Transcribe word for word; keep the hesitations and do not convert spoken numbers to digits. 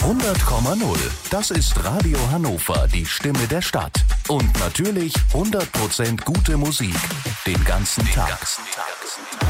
hundert Komma null. Das ist Radio Hannover, die Stimme der Stadt. Und natürlich hundert Prozent gute Musik. Den ganzen Tag. Den ganzen Tag.